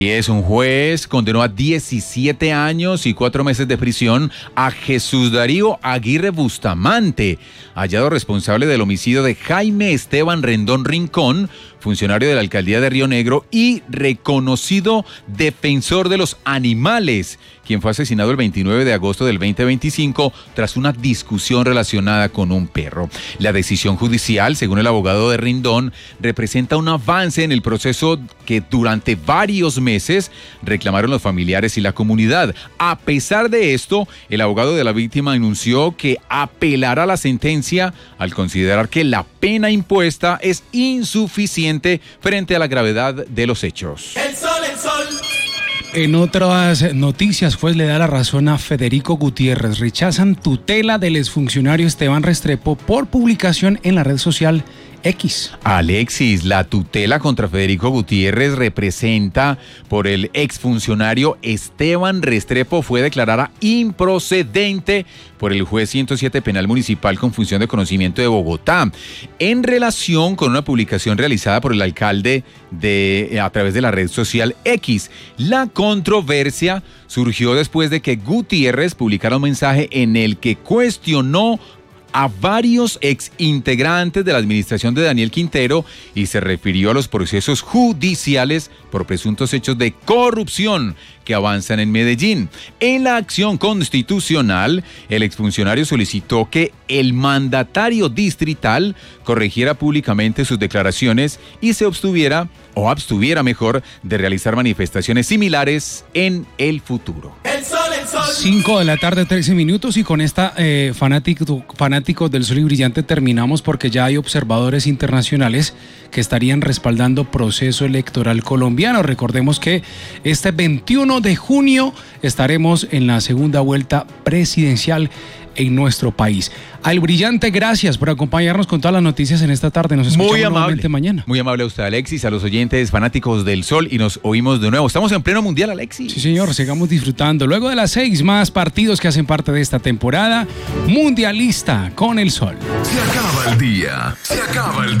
Y es un juez condenó a 17 años y 4 meses de prisión a Jesús Darío Aguirre Bustamante, hallado responsable del homicidio de Jaime Esteban Rendón Rincón, funcionario de la alcaldía de Río Negro y reconocido defensor de los animales, quien fue asesinado el 29 de agosto del 2025 tras una discusión relacionada con un perro. La decisión judicial, según el abogado de Rendón, representa un avance en el proceso que durante varios meses reclamaron los familiares y la comunidad. A pesar de esto, el abogado de la víctima anunció que apelará la sentencia al considerar que la pena impuesta es insuficiente frente a la gravedad de los hechos. El sol, el sol. En otras noticias, juez le da la razón a Federico Gutiérrez. Rechazan tutela del exfuncionario Esteban Restrepo por publicación en la red social X. Alexis, la tutela contra Federico Gutiérrez representa por el exfuncionario Esteban Restrepo fue declarada improcedente por el juez 107 Penal Municipal con función de conocimiento de Bogotá en relación con una publicación realizada por el alcalde a través de la red social X. La controversia surgió después de que Gutiérrez publicara un mensaje en el que cuestionó a varios exintegrantes de la administración de Daniel Quintero y se refirió a los procesos judiciales por presuntos hechos de corrupción que avanzan en Medellín. En la acción constitucional, el exfuncionario solicitó que el mandatario distrital corrigiera públicamente sus declaraciones y se abstuviera mejor de realizar manifestaciones similares en el futuro. 5 de la tarde, 13 minutos, y con esta fanáticos del Sol y Brillante terminamos, porque ya hay observadores internacionales que estarían respaldando proceso electoral colombiano. Recordemos que este 21 de junio estaremos en la segunda vuelta presidencial en nuestro país. Al Brillante, gracias por acompañarnos con todas las noticias en esta tarde. Nos escuchamos nuevamente mañana. Muy amable a usted, Alexis, a los oyentes fanáticos del Sol, y nos oímos de nuevo. Estamos en pleno mundial, Alexis. Sí, señor, sigamos disfrutando. Luego de las 6 más partidos que hacen parte de esta temporada mundialista con el Sol. Se acaba el día. Se acaba el día.